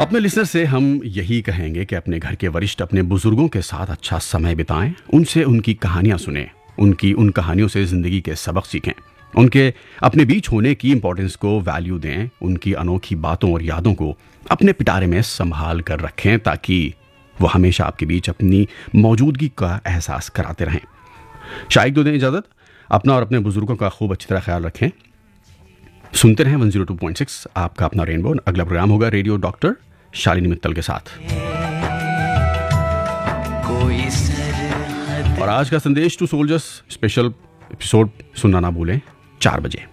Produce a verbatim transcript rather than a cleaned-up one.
अपने लिसनर से हम यही कहेंगे कि अपने घर के वरिष्ठ अपने बुजुर्गों के साथ अच्छा समय बिताएं, उनसे उनकी कहानियां सुनें, उनकी उन कहानियों से जिंदगी के सबक सीखें, उनके अपने बीच होने की इंपॉर्टेंस को वैल्यू दें, उनकी अनोखी बातों और यादों को अपने पिटारे में संभाल कर रखें ताकि वो हमेशा आपके बीच अपनी मौजूदगी का एहसास कराते रहें। शायद दो दें इजाजत, अपना और अपने बुजुर्गों का खूब अच्छी तरह ख्याल रखें। सुनते रहें one zero two point six, आपका अपना रेनबो। अगला प्रोग्राम होगा रेडियो डॉक्टर शालिनी मित्तल के साथ। और आज का संदेश टू सोल्जर्स स्पेशल एपिसोड सुनना ना भूलें, चार बजे।